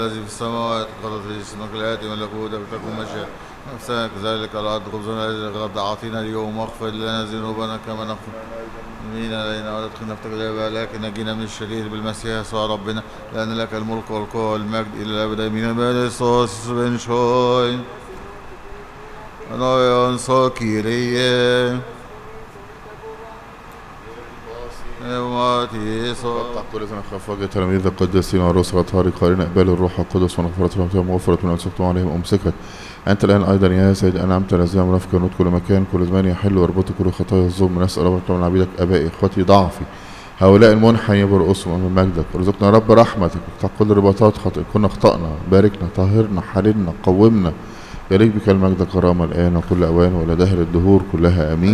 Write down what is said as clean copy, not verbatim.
الذي في السماوات قدس اسمك الآتي ملكوتك تكن مشيئتك نفسك كذلك الأرض خبزنا الذي غدا أعطينا اليوم واغفر لنا ذنوبنا كما نغفر المؤمنين علينا ولا تدخلنا في تجربة لكن نجينا من الشرير بالمسيح يسوع ربنا لأن لك الملك والقوة والمجد إلى الأبد آمين. بلسوس بن شوي أنا أنصار كيريه قطع كل ذنب خاف وجه تلاميذ القديسين والرسل الأطهار قائلين اقبلوا الروح القدس ونغفرت لهم وغفرت من أنسكتم عليهم أمسكت. أنت الآن أيضا يا سيد أنعمت الذين منافق ونود كل مكان كل زمان يحل ويربط كل خطايا الظلم. نسأل ربك من عبيدك أبائي إخوتي ضعفي هؤلاء المنحني برؤوسهم أمام مجدك ارزقنا يا رب رحمتك اقطع كل الرباطات كنا أخطأنا باركنا طهرنا حررنا قومنا يليق بك المجد كرامة الآن وكل أوان وإلى دهر الدهور كلها آمين.